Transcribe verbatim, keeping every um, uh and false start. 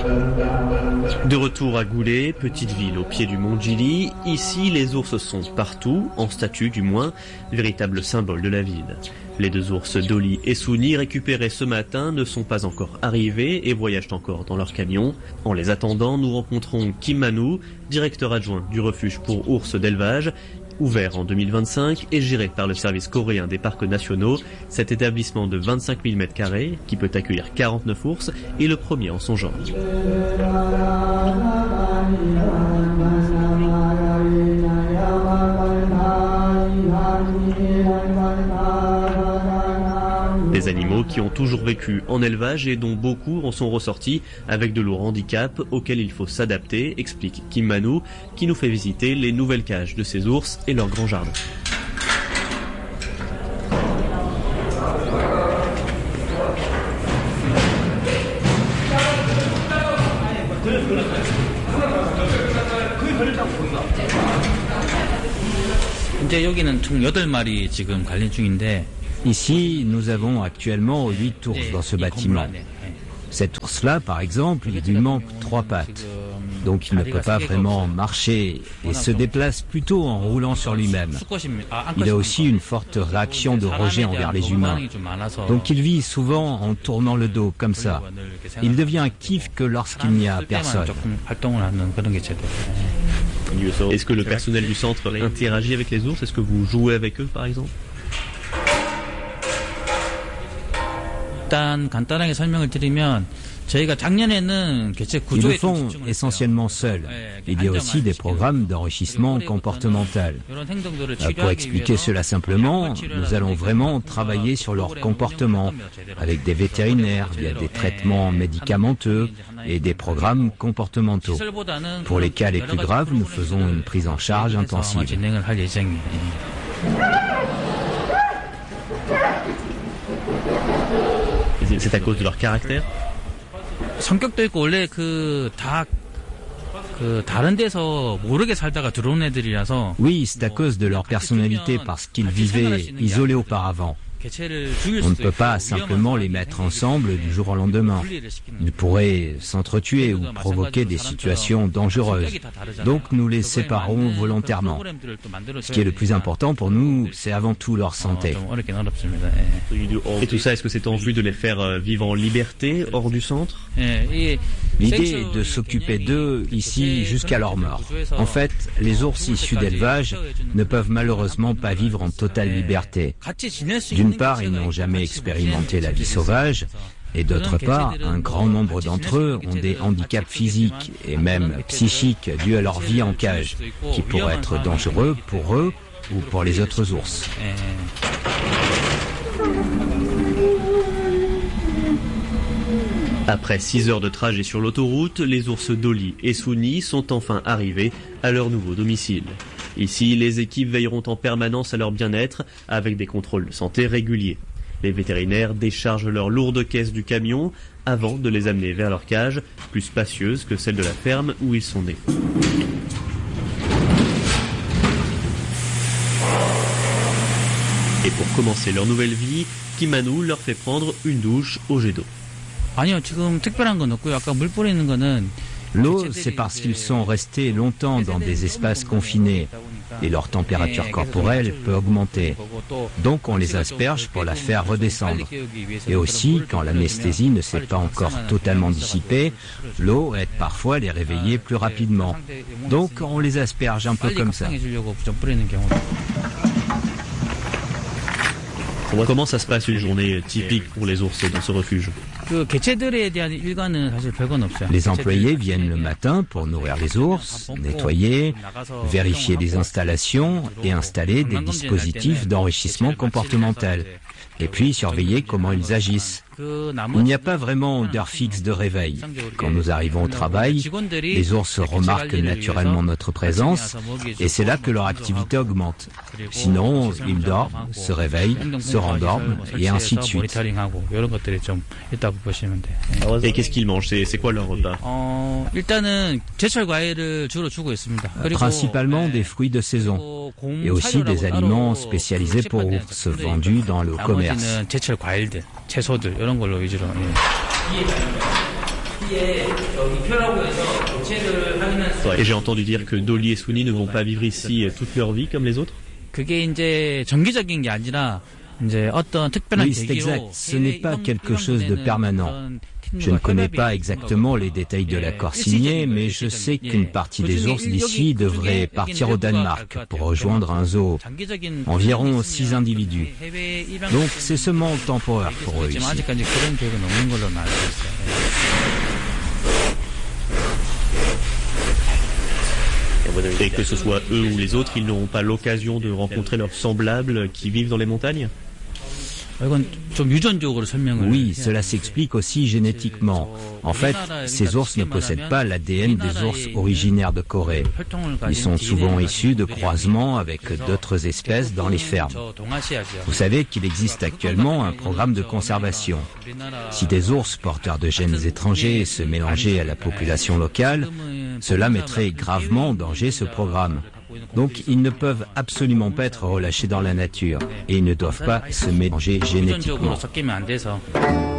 De retour à Goulet, petite ville au pied du mont Gili, ici les ours sont partout, en statue du moins, véritable symbole de la ville. Les deux ours Dolly et Souni récupérés ce matin ne sont pas encore arrivés et voyagent encore dans leur camion. En les attendant, nous rencontrons Kim Manu, directeur adjoint du refuge pour ours d'élevage. Ouvert en deux mille vingt-cinq et géré par le service coréen des parcs nationaux, cet établissement de vingt-cinq mille mètres carrés, qui peut accueillir quarante-neuf ours, est le premier en son genre. Des animaux qui ont toujours vécu en élevage et dont beaucoup en sont ressortis avec de lourds handicaps auxquels il faut s'adapter, explique Kim Manu, qui nous fait visiter les nouvelles cages de ces ours et leur grand jardin. Ici, nous avons actuellement huit ours dans ce bâtiment. Cet ours-là, par exemple, il lui manque trois pattes. Donc il ne peut pas vraiment marcher et se déplace plutôt en roulant sur lui-même. Il a aussi une forte réaction de rejet envers les humains. Donc il vit souvent en tournant le dos, comme ça. Il devient actif que lorsqu'il n'y a personne. Est-ce que le personnel du centre interagit avec les ours? Est-ce que vous jouez avec eux, par exemple? Ils le font essentiellement seuls. Il y a aussi des programmes d'enrichissement comportemental. Pour expliquer cela simplement, nous allons vraiment travailler sur leur comportement avec des vétérinaires via des traitements médicamenteux et des programmes comportementaux. Pour les cas les plus graves, nous faisons une prise en charge intensive. C'est à cause de leur caractère? Oui, c'est à cause de leur personnalité parce qu'ils vivaient isolés auparavant. On ne peut pas simplement les mettre ensemble du jour au lendemain. Ils pourraient s'entretuer ou provoquer des situations dangereuses. Donc nous les séparons volontairement. Ce qui est le plus important pour nous, c'est avant tout leur santé. Et tout ça, est-ce que c'est en vue de les faire vivre en liberté, hors du centre? L'idée est de s'occuper d'eux ici jusqu'à leur mort. En fait, les ours issus d'élevage ne peuvent malheureusement pas vivre en totale liberté. D'une part, ils n'ont jamais expérimenté la vie sauvage, et d'autre part, un grand nombre d'entre eux ont des handicaps physiques et même psychiques dus à leur vie en cage, qui pourraient être dangereux pour eux ou pour les autres ours. Après six heures de trajet sur l'autoroute, les ours Dolly et Souni sont enfin arrivés à leur nouveau domicile. Ici, les équipes veilleront en permanence à leur bien-être avec des contrôles de santé réguliers. Les vétérinaires déchargent leurs lourdes caisses du camion avant de les amener vers leur cage, plus spacieuse que celle de la ferme où ils sont nés. Et pour commencer leur nouvelle vie, Kim Manu leur fait prendre une douche au jet d'eau. L'eau, c'est parce qu'ils sont restés longtemps dans des espaces confinés et leur température corporelle peut augmenter. Donc on les asperge pour la faire redescendre. Et aussi, quand l'anesthésie ne s'est pas encore totalement dissipée, l'eau aide parfois à les réveiller plus rapidement. Donc on les asperge un peu comme ça. Comment ça se passe une journée typique pour les ours dans ce refuge? Les employés viennent le matin pour nourrir les ours, nettoyer, vérifier les installations et installer des dispositifs d'enrichissement comportemental. Et puis surveiller comment ils agissent. Il n'y a pas vraiment d'heure fixe de réveil. Quand nous arrivons au travail, les ours remarquent naturellement notre présence et c'est là que leur activité augmente. Sinon, ils dorment, se réveillent, se rendorment et ainsi de suite. Et qu'est-ce qu'ils mangent? C'est quoi leur repas? Principalement des fruits de saison et aussi des aliments spécialisés pour ours vendus dans le commerce. Et j'ai entendu dire que Dolly et Suni ne vont pas vivre ici toute leur vie comme les autres. Oui, c'est exact. Ce n'est pas quelque chose de permanent. Je ne connais pas exactement les détails de l'accord signé, mais je sais qu'une partie des ours d'ici devrait partir au Danemark pour rejoindre un zoo. Environ six individus. Donc c'est seulement temporaire pour eux ici. Et que ce soit eux ou les autres, ils n'auront pas l'occasion de rencontrer leurs semblables qui vivent dans les montagnes? Oui, cela s'explique aussi génétiquement. En fait, ces ours ne possèdent pas l'A D N des ours originaires de Corée. Ils sont souvent issus de croisements avec d'autres espèces dans les fermes. Vous savez qu'il existe actuellement un programme de conservation. Si des ours porteurs de gènes étrangers se mélangeaient à la population locale, cela mettrait gravement en danger ce programme. Donc ils ne peuvent absolument pas être relâchés dans la nature et ils ne doivent pas se mélanger génétiquement.